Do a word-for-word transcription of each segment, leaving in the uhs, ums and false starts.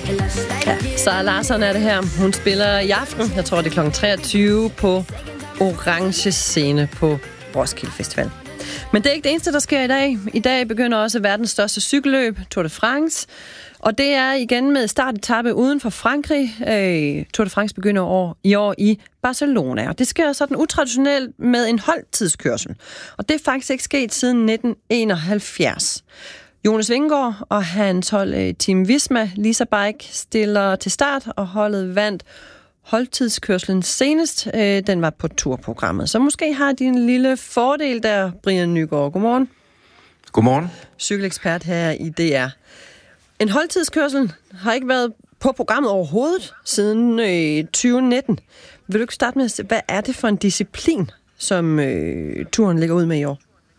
Ja, Sara Larsson er det her. Hun spiller i aften, jeg tror det er klokken treogtyve, på Orange Scene på Roskilde Festival. Men det er ikke det eneste, der sker i dag. I dag begynder også verdens største cykelløb, Tour de France. Og det er igen med startetappe uden for Frankrig. Øh, Tour de France begynder år, i år i Barcelona. Og det sker sådan utraditionelt med en holdtidskørsel. Og det er faktisk ikke sket siden nitten enoghalvfjerds. Jonas Vingegaard og hans hold Team Visma Lisa Bike stiller til start, og holdet vandt holdtidskørslen senest. Den var på turprogrammet. Så måske har de en lille fordel der, Brian Nygaard. Godmorgen. Godmorgen. Cykelekspert her i D R. En holdtidskørsel har ikke været på programmet overhovedet siden øh, tyve nitten. Vil du ikke starte med at se, hvad er det for en disciplin, som øh, turen ligger ud med i år?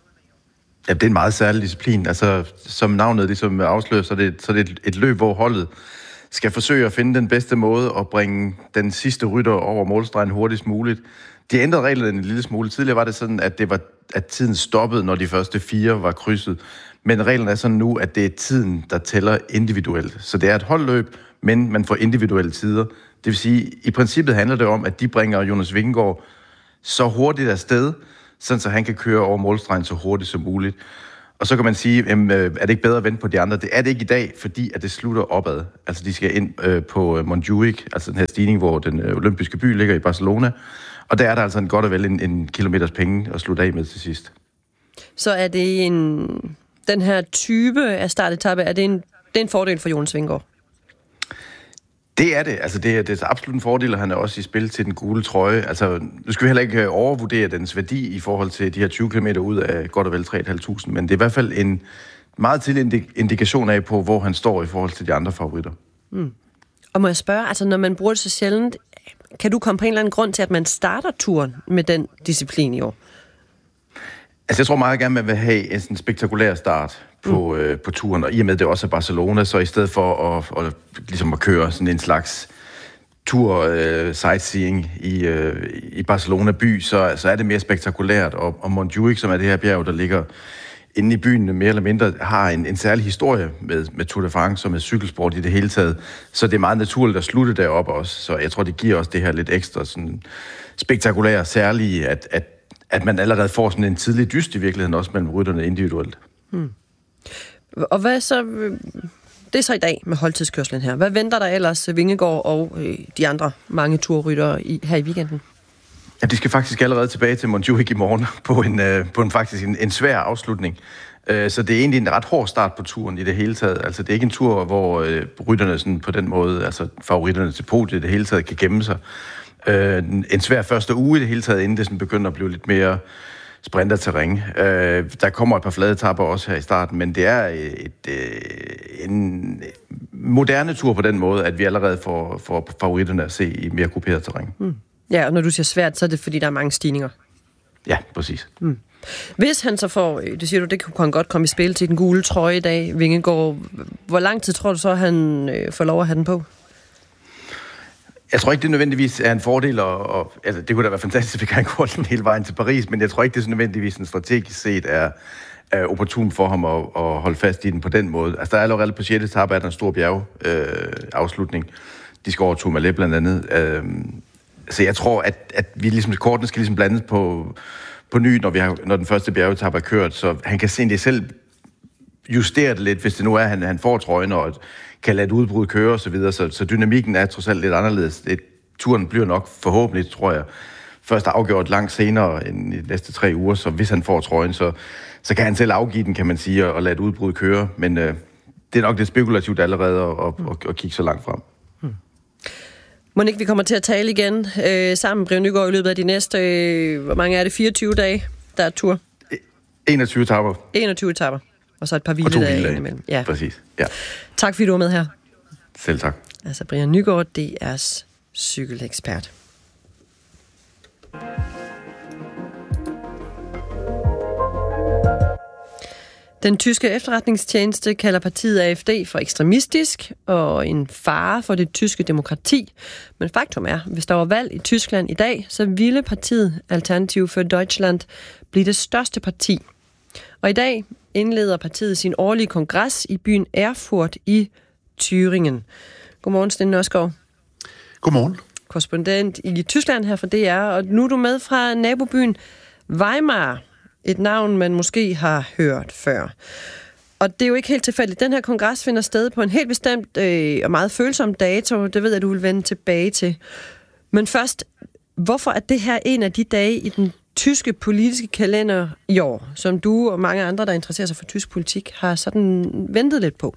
Ja, det er en meget særlig disciplin. Altså, som navnet ligesom afslører, så er det, så er det et, et løb, hvor holdet skal forsøge at finde den bedste måde at bringe den sidste rytter over målstregen hurtigst muligt. De ændrede reglerne en lille smule. Tidligere var det sådan, at, det var, at tiden stoppede, når de første fire var krydset. Men reglen er sådan nu, at det er tiden, der tæller individuelt. Så det er et holdløb, men man får individuelle tider. Det vil sige, i princippet handler det om, at de bringer Jonas Vingegaard så hurtigt afsted, sådan så han kan køre over målstregen så hurtigt som muligt. Og så kan man sige, jamen, er det ikke bedre at vente på de andre? Det er det ikke i dag, fordi at det slutter opad. Altså de skal ind øh, på Montjuic, altså den her stigning, hvor den øh, olympiske by ligger i Barcelona. Og der er der altså en godt og vel en, en kilometers penge at slutte af med til sidst. Så er det en, den her type af startetappe, er det en, det er en fordel for Jonas Vingegaard? Det er det. Altså, det er, det er absolut en fordel, at han er også i spil til den gule trøje. Altså, nu skal vi heller ikke overvurdere dens værdi i forhold til de her tyve kilometer ud af godt og vel tre tusind fem hundrede, men det er i hvert fald en meget tidlig indikation af på, hvor han står i forhold til de andre favoritter. Mm. Og må jeg spørge, altså når man bruger det så sjældent, kan du komme på en eller anden grund til, at man starter turen med den disciplin i år? Altså, jeg tror meget gerne, man vil have en sådan spektakulær start på, mm. øh, på turen, og i og med det også er Barcelona, så i stedet for at, at, ligesom at køre sådan en slags tur øh, sightseeing i, øh, i Barcelona by, så, så er det mere spektakulært, og, og Montjuic, som er det her bjerg, der ligger inde i byen, mere eller mindre, har en, en særlig historie med, med Tour de France og med cykelsport i det hele taget, så det er meget naturligt at slutte deroppe også, så jeg tror, det giver også det her lidt ekstra sådan spektakulære, særlige, at, at at man allerede får sådan en tidlig dyst i virkeligheden, også mellem rytterne individuelt. Hmm. Og hvad så, det er så i dag med holdtidskørslen her. Hvad venter der ellers Vingegaard og øh, de andre mange turryttere i, her i weekenden? Ja, de skal faktisk allerede tilbage til Montjuic i morgen på en, øh, på en faktisk en, en svær afslutning. Øh, så det er egentlig en ret hård start på turen i det hele taget. Altså det er ikke en tur, hvor øh, rytterne sådan på den måde, altså favoritterne til podiet i det hele taget kan gemme sig. Øh, en svær første uge i det hele taget, inden det sådan begynder at blive lidt mere sprinterterræn. Øh, der kommer et par flade etapper også her i starten, men det er et, et, en moderne tur på den måde, at vi allerede får, får favoritterne at se i mere kuperet terræn. Mm. Ja, og når du siger svært, så er det fordi, der er mange stigninger. Ja, præcis. Mm. Hvis han så får, det siger du, det kan han godt komme i spil til den gule trøje i dag, Vingegaard. Hvor lang tid tror du så, han øh, får lov at have den på? Jeg tror ikke, det nødvendigvis er en fordel, og, og altså, det kunne da være fantastisk, at vi kan gå den hele vejen til Paris, men jeg tror ikke, det er nødvendigvis en strategisk set er, er opportun for ham at, at holde fast i den på den måde. Altså, der er allerede på sjette etape, er der en stor bjergeafslutning. Øh, De skal over Tourmalet blandt andet. Øh, så jeg tror, at, at vi ligesom, kortene skal ligesom blandes på, på ny, når, vi har, når den første bjergetape er kørt, så han kan se det selv justere det lidt, hvis det nu er, at han, han får trøjen, og kan lade et udbrud køre og så videre, så, så dynamikken er trods alt lidt anderledes. Det, turen bliver nok forhåbentlig, tror jeg, først afgjort langt senere end i de næste tre uger, så hvis han får trøjen, så, så kan han selv afgive den, kan man sige, og, og lade et udbrud køre, men øh, det er nok lidt spekulativt allerede at, at, at, at kigge så langt frem. Hmm. Monique, vi kommer til at tale igen øh, sammen, Brian Nygaard, i løbet af de næste, øh, hvor mange er det, fireogtyve dage, der er tur? enogtyve etapper. enogtyve etapper. Og så et par hviledage imellem. Ja, præcis. Ja. Tak fordi du var med her. Selv tak. Altså Brian Nygaard, D R's cykelekspert. Den tyske efterretningstjeneste kalder partiet A F D for ekstremistisk og en fare for det tyske demokrati. Men faktum er, hvis der var valg i Tyskland i dag, så ville partiet Alternative für Deutschland blive det største parti. Og i dag indleder partiet sin årlige kongres i byen Erfurt i Thüringen. Godmorgen, Sten Nørskov. Godmorgen. Korrespondent i Tyskland her for D R, og nu er du med fra nabobyen Weimar. Et navn, man måske har hørt før. Og det er jo ikke helt tilfældigt. Den her kongres finder sted på en helt bestemt øh, og meget følsom dato. Det ved jeg, du vil vende tilbage til. Men først, hvorfor er det her en af de dage i den tyske politiske kalender i år, som du og mange andre, der interesserer sig for tysk politik, har sådan ventet lidt på?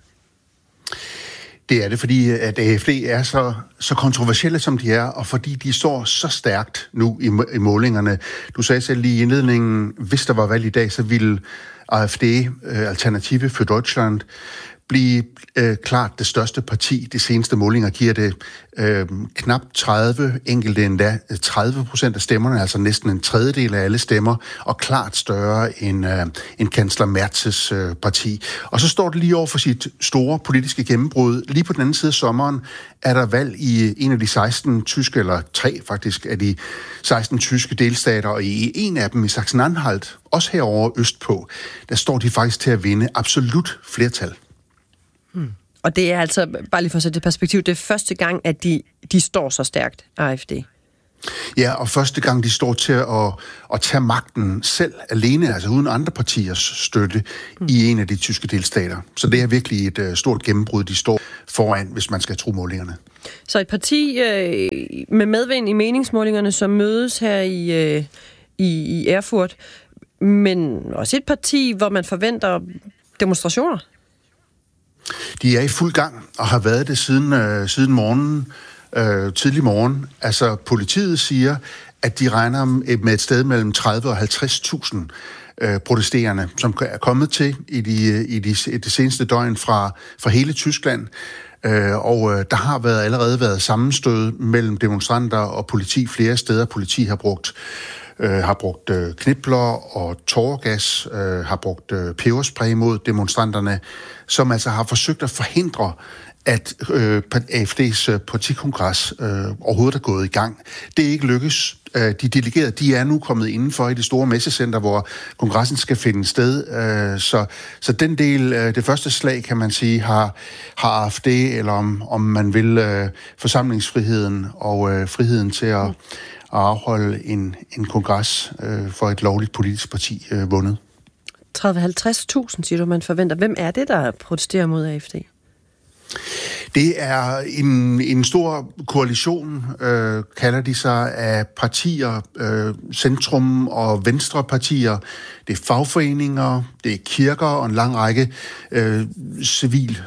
Det er det, fordi at A F D er så, så kontroversielle, som de er, og fordi de står så stærkt nu i, i målingerne. Du sagde selv lige i indledningen, hvis der var valg i dag, så ville A F D, Alternative für Deutschland, blive øh, klart det største parti. De seneste målinger giver det øh, knap tredive, enkelte endda tredive procent af stemmerne, altså næsten en tredjedel af alle stemmer, og klart større end, øh, end kansler Merzes øh, parti. Og så står det lige over for sit store politiske gennembrud. Lige på den anden side af sommeren er der valg i en af de seksten tyske, eller tre faktisk, af de seksten tyske delstater, og i en af dem, i Sachsen-Anhalt, også herovre østpå, der står de faktisk til at vinde absolut flertal. Hmm. Og det er altså, bare lige for at sætte det perspektiv, det er første gang, at de, de står så stærkt, A F D. Ja, og første gang, de står til at, at tage magten selv alene, altså uden andre partiers støtte, hmm. i en af de tyske delstater. Så det er virkelig et uh, stort gennembrud, de står foran, hvis man skal tro målingerne. Så et parti øh, med medvind i meningsmålingerne, som mødes her i, øh, i, i Erfurt, men også et parti, hvor man forventer demonstrationer. De er i fuld gang og har været det siden, øh, siden morgenen, øh, tidlig morgen. Altså, politiet siger, at de regner med et sted mellem tredive og halvtreds tusind øh, protesterende, som er kommet til i de, i de, i de seneste døgn fra, fra hele Tyskland. Øh, og øh, der har været, allerede været sammenstød mellem demonstranter og politi flere steder. Politi har brugt Øh, har brugt øh, knipler og tåregas, øh, har brugt øh, peberspray mod demonstranterne, som altså har forsøgt at forhindre, at øh, A F D's øh, partikongres øh, overhovedet er gået i gang. Det er ikke lykkes. Øh, de delegerede, de er nu kommet indenfor i det store messecenter, hvor kongressen skal finde sted. Øh, så, så den del, øh, det første slag, kan man sige, har, har A F D, eller om, om man vil, øh, forsamlingsfriheden og øh, friheden til at at afholde en, en kongres øh, for et lovligt politisk parti øh, vundet. tredive til halvtreds tusind, siger du, man forventer. Hvem er det, der protesterer mod A F D? Det er en, en stor koalition, øh, kalder de sig, af partier, øh, centrum- og venstrepartier. Det er fagforeninger, det er kirker og en lang række øh, civil,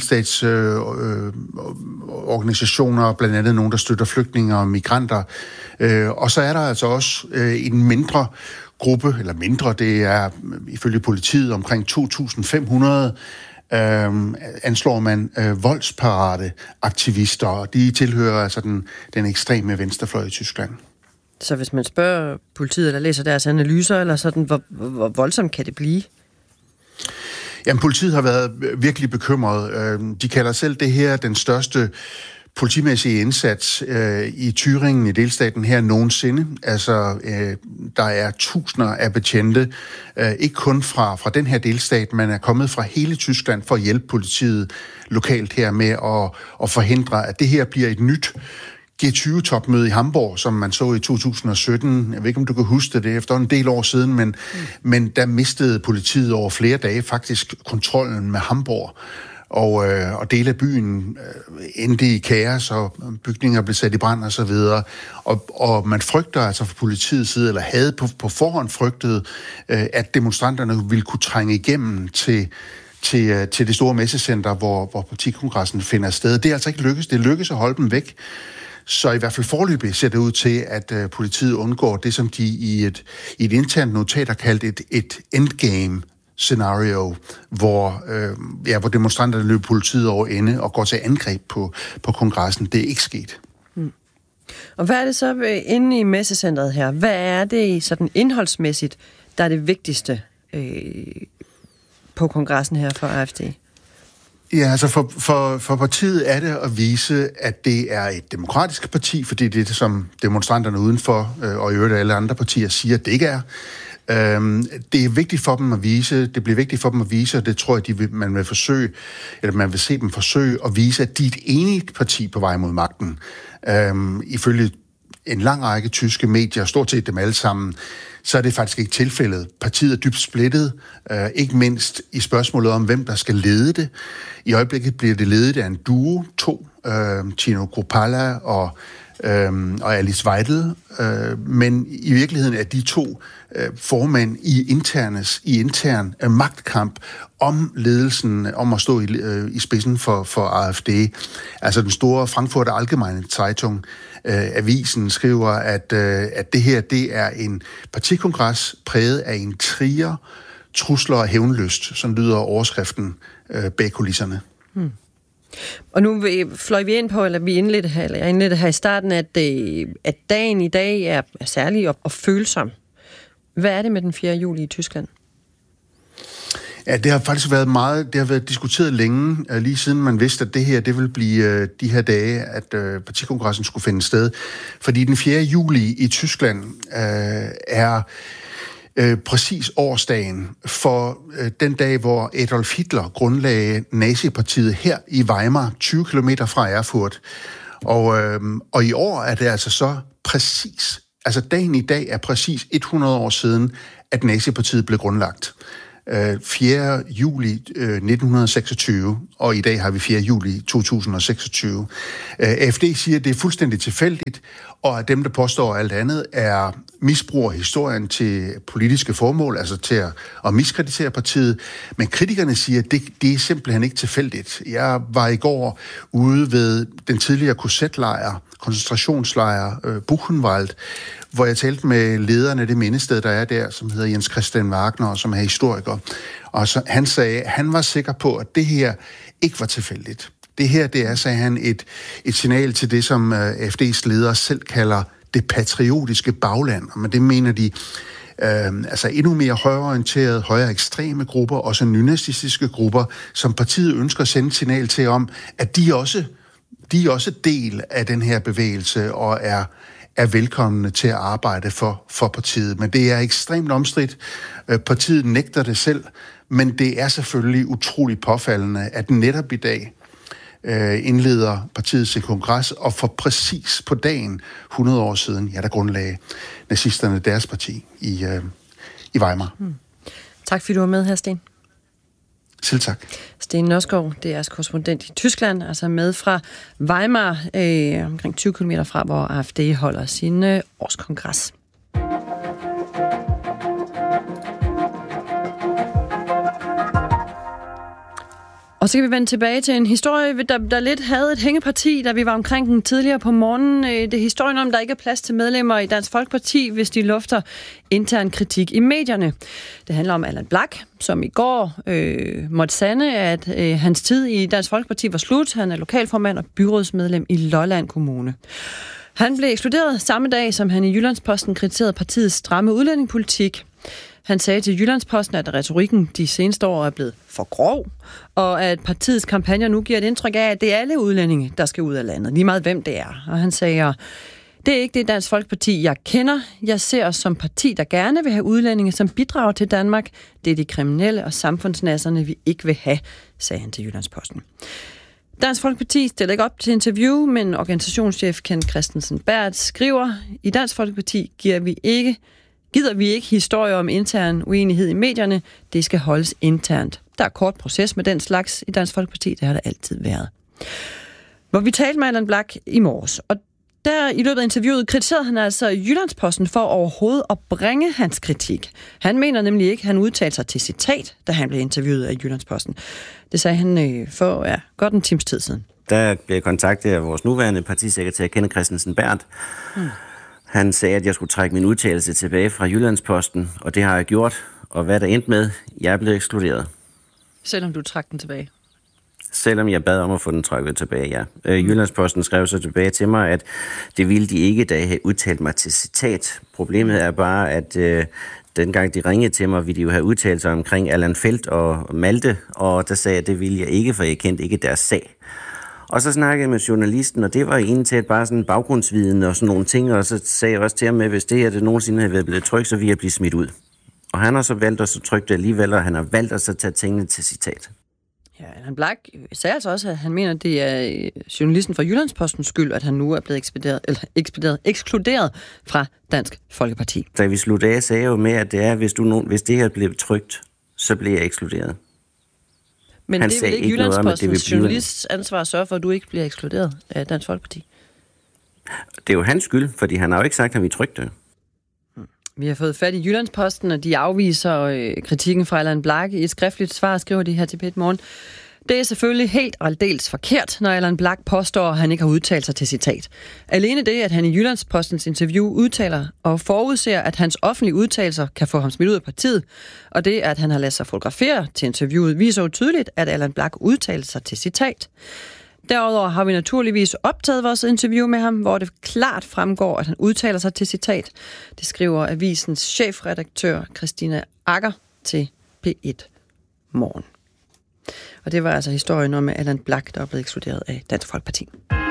civilstatsorganisationer, øh, blandt andet nogen, der støtter flygtninge og migranter. Øh, og så er der altså også øh, en mindre gruppe, eller mindre, det er ifølge politiet omkring to tusind fem hundrede, Øhm, anslår man øh, voldsparate aktivister, og de tilhører altså den, den ekstreme venstrefløj i Tyskland. Så hvis man spørger politiet, eller læser deres analyser, eller sådan, hvor, hvor voldsomt kan det blive? Jamen, politiet har været virkelig bekymret. De kalder selv det her den største politimæssige indsats øh, i Thüringen, i delstaten her nogensinde. Altså, øh, der er tusinder af betjente, øh, ikke kun fra, fra den her delstat, men er kommet fra hele Tyskland for at hjælpe politiet lokalt her med at, at forhindre, at det her bliver et nyt G tyve-topmøde i Hamburg, som man så i to tusind og sytten. Jeg ved ikke, om du kan huske det, det er efter en del år siden, men, mm. men der mistede politiet over flere dage faktisk kontrollen med Hamburg. Og, øh, og dele af byen øh, endte i kaos, og bygninger blev sat i brand og så videre. Og, og man frygter altså fra politiets side, eller havde på, på forhånd frygtet, øh, at demonstranterne ville kunne trænge igennem til, til, til det store messecenter, hvor, hvor partikongressen finder sted. Det er altså ikke lykkes. Det lykkes at holde dem væk. Så i hvert fald foreløbig ser det ud til, at øh, politiet undgår det, som de i et, i et internt notat har kaldt et, et endgame scenario, hvor, øh, ja, hvor demonstranterne løber politiet over ende og går til angreb på, på kongressen. Det er ikke sket. Hmm. Og hvad er det så inde i messecentret her? Hvad er det sådan indholdsmæssigt, der er det vigtigste øh, på kongressen her for A F D? Ja, altså for, for, for partiet er det at vise, at det er et demokratisk parti, fordi det er det, som demonstranterne udenfor, øh, og i øvrigt alle andre partier siger, at det ikke er. Øhm, det er vigtigt for dem at vise, det bliver vigtigt for dem at vise, og det tror jeg, de vil, man vil forsøge, eller man vil se dem forsøge at vise, at de er et enigt parti på vej mod magten. Øhm, ifølge en lang række tyske medier, stort set dem alle sammen, så er det faktisk ikke tilfældet. Partiet er dybt splittet, øh, ikke mindst i spørgsmålet om, hvem der skal lede det. I øjeblikket bliver det ledet af en duo, to, øh, Tino Kruppala og, øh, og Alice Weidel, øh, men i virkeligheden er de to øh, formænd i, internes, i intern øh, magtkamp om ledelsen, om at stå i, øh, i spidsen for, for A F D. Altså den store Frankfurter Allgemeine Zeitung, øh, avisen, skriver, at, øh, at det her det er en partikongres præget af intriger, trusler og hævnlyst. Sådan lyder overskriften øh, bag kulisserne. Hmm. Og nu fløj vi ind på, eller vi indledte her, eller jeg indledte her i starten, at, at dagen i dag er, er særlig og, og følsom. Hvad er det med den fjerde juli i Tyskland? Ja, det har faktisk været meget, det har været diskuteret længe, lige siden man vidste, at det her, det ville blive de her dage, at partikongressen skulle finde sted. Fordi den fjerde juli i Tyskland øh, er øh, præcis årsdagen for øh, den dag, hvor Adolf Hitler grundlagde nazipartiet her i Weimar, tyve kilometer fra Erfurt. Og, øh, og i år er det altså så præcis, altså dagen i dag er præcis hundrede år siden, at nazipartiet blev grundlagt. fjerde juli nitten seksogtyve, og i dag har vi fjerde juli to tusind seksogtyve. A F D siger, at det er fuldstændig tilfældigt, og at dem, der påstår alt andet, er misbruger historien til politiske formål, altså til at, at miskreditere partiet. Men kritikerne siger, at det, det er simpelthen ikke tilfældigt. Jeg var i går ude ved den tidligere K Z-lejr, koncentrationslejr øh, Buchenwald, hvor jeg talte med lederen af det mindested, der er der, som hedder Jens Christian Wagner, som er historiker. Og så, han sagde, at han var sikker på, at det her ikke var tilfældigt. Det her, det er, sagde han, et, et signal til det, som uh, A F D's ledere selv kalder det patriotiske bagland. Men det mener de, øh, altså endnu mere højreorienterede, højere ekstreme grupper, også nynazistiske grupper, som partiet ønsker at sende et signal til om, at de også, de er også del af den her bevægelse og er er velkomne til at arbejde for, for partiet. Men det er ekstremt omstridt. Partiet nægter det selv, men det er selvfølgelig utroligt påfaldende, at netop i dag øh, indleder partiet sin kongres, og for præcis på dagen, hundrede år siden, ja, der grundlagde nazisterne deres parti i, øh, i Weimar. Hmm. Tak fordi du var med her, Sten. Selv tak. Sten Nørskov, det er korrespondent i Tyskland, altså med fra Weimar, øh, omkring tyve kilometer fra, hvor A F D holder sin øh, årskongres. Og så kan vi vende tilbage til en historie, der, der lidt havde et hængeparti, da vi var omkring den tidligere på morgenen. Det er historien om, der ikke er plads til medlemmer i Dansk Folkeparti, hvis de lufter intern kritik i medierne. Det handler om Allan Blak, som i går øh, måtte sande, at øh, hans tid i Dansk Folkeparti var slut. Han er lokalformand og byrådsmedlem i Lolland Kommune. Han blev ekskluderet samme dag, som han i Jyllandsposten kritiserede partiets stramme udlændingepolitik. Han sagde til Jyllandsposten, at retorikken de seneste år er blevet for grov, og at partiets kampagner nu giver et indtryk af, at det er alle udlændinge, der skal ud af landet, lige meget hvem det er. Og han sagde, det er ikke det Dansk Folkeparti, jeg kender. Jeg ser os som parti, der gerne vil have udlændinge, som bidrager til Danmark. Det er de kriminelle og samfundsnasserne, vi ikke vil have, sagde han til Jyllandsposten. Dansk Folkeparti stiller ikke op til interview, men organisationschef Ken Christensen Berth skriver, i Dansk Folkeparti giver vi ikke Gider vi ikke historier om intern uenighed i medierne, det skal holdes internt. Der er kort proces med den slags i Dansk Folkeparti, det har der altid været. Hvor vi talte med Allan Blak i morges, og der i løbet af interviewet kritiserede han altså Jyllandsposten for overhovedet at bringe hans kritik. Han mener nemlig ikke, at han udtalte sig til citat, da han blev interviewet af Jyllandsposten. Det sagde han øh, for ja, godt en times tid siden. Der blev jeg kontaktet af vores nuværende partisekretær, Ken Christensen Berth. Hmm. Han sagde, at jeg skulle trække min udtalelse tilbage fra Jyllandsposten, og det har jeg gjort. Og hvad der endte med, jeg er blevet ekskluderet. Selvom du trak den tilbage? Selvom jeg bad om at få den trykket tilbage, ja. Øh, Jyllandsposten skrev så tilbage til mig, at det ville de ikke, da jeg havde udtalt mig til citat. Problemet er bare, at øh, dengang de ringede til mig, ville de jo have udtalt sig omkring Allan Feldt og Malte, og der sagde jeg, at det ville jeg ikke, for jeg kendte ikke deres sag. Og så snakkede jeg med journalisten, og det var egentlig til bare sådan baggrundsviden og sådan nogle ting, og så sagde jeg også til ham, at hvis det her det nogensinde havde været blevet trykt, så ville jeg blive smidt ud. Og han har så valgt at så trykke det alligevel, og han har valgt at så tage tingene til citat. Ja, Allan Blak sagde altså også, at han mener, det er journalisten fra Jyllandspostens skyld, at han nu er blevet ekspederet, eller ekspederet, ekskluderet fra Dansk Folkeparti. Da vi sluttede af, sagde jeg jo med, at det er, hvis, du nogen, hvis det her bliver trykt, så bliver jeg ekskluderet. Men han det er vel ikke Jyllandspostens journalists ansvar at sørge for, at du ikke bliver ekskluderet af Dansk Folkeparti? Det er jo hans skyld, fordi han har jo ikke sagt, at vi trykte. Vi har fået fat i Jyllandsposten, og de afviser øh, kritikken fra Allan Blak. I et skriftligt svar skriver de her til P et Morgen. Det er selvfølgelig helt og aldeles forkert, når Allan Blak påstår, at han ikke har udtalt sig til citat. Alene det, at han i Jyllandspostens interview udtaler og forudser, at hans offentlige udtalelser kan få ham smidt ud af partiet, og det, at han har ladet sig fotografere til interviewet, viser jo tydeligt, at Allan Blak udtaler sig til citat. Derudover har vi naturligvis optaget vores interview med ham, hvor det klart fremgår, at han udtaler sig til citat. Det skriver avisens chefredaktør Christina Akker til P et Morgen. Og det var altså historien om Allan Blak, der er blevet ekskluderet af Dansk Folkeparti.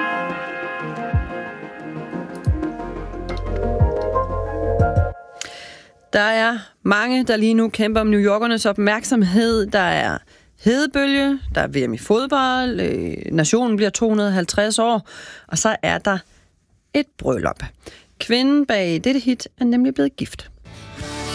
Der er mange, der lige nu kæmper om New Yorkernes opmærksomhed. Der er hedebølge, der er V M i fodbold, øh, nationen bliver to hundrede og halvtreds år, og så er der et bryllup. Kvinden bag dette hit er nemlig blevet gift.